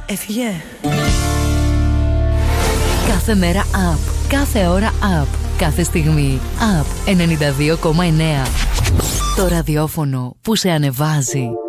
Έφυγε. Κάθε μέρα up. Κάθε ώρα up. Κάθε στιγμή up. 92,9. Το ραδιόφωνο που σε ανεβάζει.